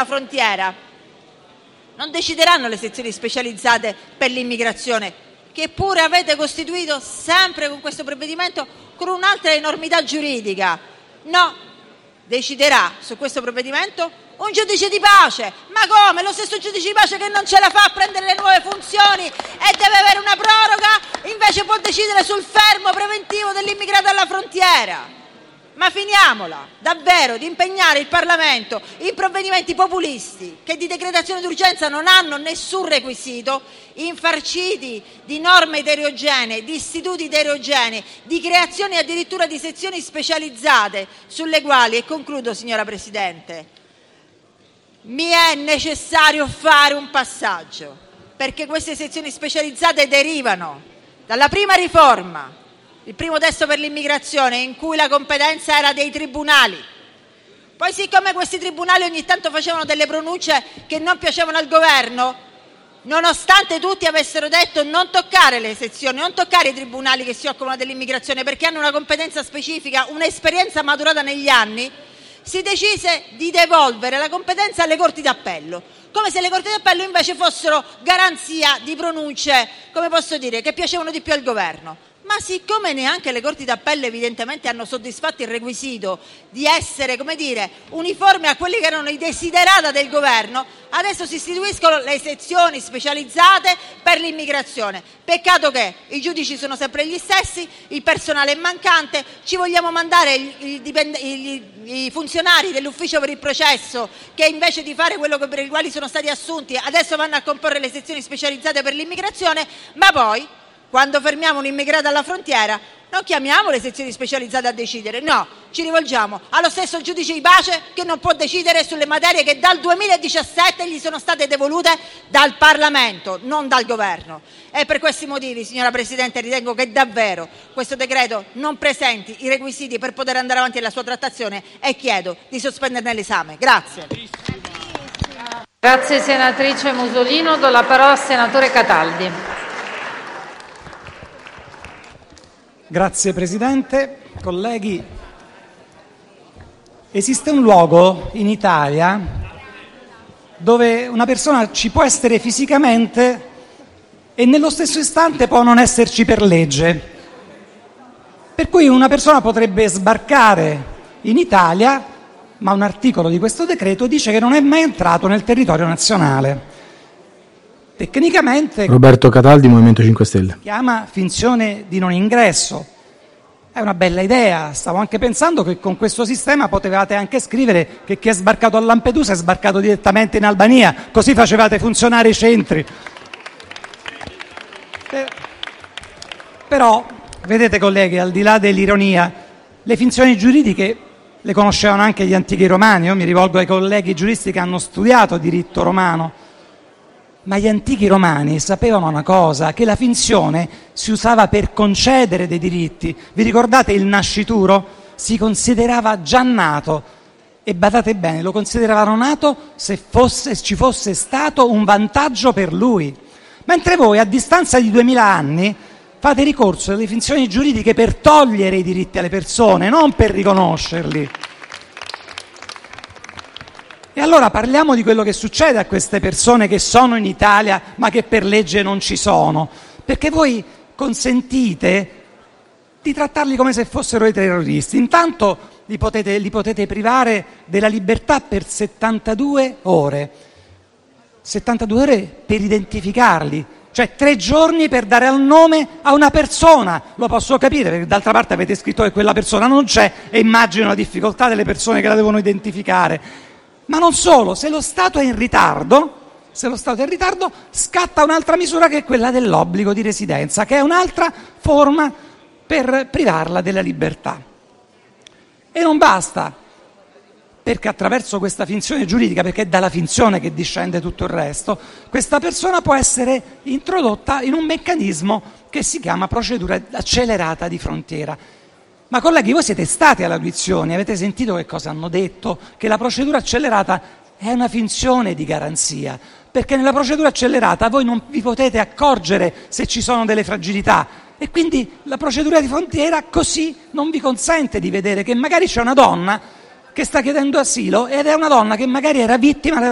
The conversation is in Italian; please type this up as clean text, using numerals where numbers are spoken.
frontiera non decideranno le sezioni specializzate per l'immigrazione, che pure avete costituito sempre con questo provvedimento con un'altra enormità giuridica. No, deciderà su questo provvedimento un giudice di pace. Ma come? Lo stesso giudice di pace che non ce la fa a prendere le nuove funzioni e deve avere una proroga, invece può decidere sul fermo preventivo dell'immigrato alla frontiera. Ma finiamola davvero di impegnare il Parlamento in provvedimenti populisti che di decretazione d'urgenza non hanno nessun requisito, infarciti di norme eterogenee, di istituti eterogenei, di creazione addirittura di sezioni specializzate sulle quali, e concludo signora Presidente, mi è necessario fare un passaggio, perché queste sezioni specializzate derivano dalla prima riforma, il primo testo per l'immigrazione, in cui la competenza era dei tribunali. Poi, siccome questi tribunali ogni tanto facevano delle pronunce che non piacevano al governo, nonostante tutti avessero detto non toccare le sezioni, non toccare i tribunali che si occupano dell'immigrazione perché hanno una competenza specifica, un'esperienza maturata negli anni, si decise di devolvere la competenza alle corti d'appello, come se le corti d'appello invece fossero garanzia di pronunce, come posso dire, che piacevano di più al governo. Ma siccome neanche le corti d'appello evidentemente hanno soddisfatto il requisito di essere, come dire, uniformi a quelli che erano i desiderata del governo, adesso si istituiscono le sezioni specializzate per l'immigrazione. Peccato che i giudici sono sempre gli stessi, il personale è mancante, ci vogliamo mandare i funzionari dell'ufficio per il processo che invece di fare quello per il quale sono stati assunti adesso vanno a comporre le sezioni specializzate per l'immigrazione, ma poi quando fermiamo un immigrato alla frontiera non chiamiamo le sezioni specializzate a decidere, no, ci rivolgiamo allo stesso giudice di pace che non può decidere sulle materie che dal 2017 gli sono state devolute dal Parlamento, non dal Governo. E per questi motivi, signora Presidente, ritengo che davvero questo decreto non presenti i requisiti per poter andare avanti nella sua trattazione e chiedo di sospenderne l'esame. Grazie. Grazie senatrice Musolino, do la parola al senatore Cataldi. Grazie Presidente, colleghi. Esiste un luogo in Italia dove una persona ci può essere fisicamente e nello stesso istante può non esserci per legge. Per cui una persona potrebbe sbarcare in Italia, ma un articolo di questo decreto dice che non è mai entrato nel territorio nazionale. Tecnicamente Roberto Cataldi, Movimento 5 Stelle. Si chiama finzione di non ingresso. È una bella idea. Stavo anche pensando che con questo sistema potevate anche scrivere che chi è sbarcato a Lampedusa è sbarcato direttamente in Albania, così facevate funzionare i centri. Però, vedete colleghi, al di là dell'ironia, le finzioni giuridiche le conoscevano anche gli antichi romani. Io mi rivolgo ai colleghi giuristi che hanno studiato diritto romano. Ma gli antichi romani sapevano una cosa, che la finzione si usava per concedere dei diritti. Vi ricordate il nascituro? Si considerava già nato e badate bene, lo consideravano nato se ci fosse stato un vantaggio per lui. Mentre voi a distanza di 2000 anni fate ricorso alle finzioni giuridiche per togliere i diritti alle persone, non per riconoscerli. E allora parliamo di quello che succede a queste persone che sono in Italia ma che per legge non ci sono, perché voi consentite di trattarli come se fossero dei terroristi. Intanto li potete privare della libertà per 72 ore. 72 ore per identificarli, cioè 3 giorni per dare il nome a una persona. Lo posso capire, perché d'altra parte avete scritto che quella persona non c'è e immagino la difficoltà delle persone che la devono identificare. Ma non solo, se lo Stato è in ritardo, scatta un'altra misura che è quella dell'obbligo di residenza, che è un'altra forma per privarla della libertà. E non basta, perché attraverso questa finzione giuridica, perché è dalla finzione che discende tutto il resto, questa persona può essere introdotta in un meccanismo che si chiama procedura accelerata di frontiera. Ma colleghi, voi siete stati alle audizioni, avete sentito che cosa hanno detto? Che la procedura accelerata è una finzione di garanzia, perché nella procedura accelerata voi non vi potete accorgere se ci sono delle fragilità e quindi la procedura di frontiera così non vi consente di vedere che magari c'è una donna che sta chiedendo asilo ed è una donna che magari era vittima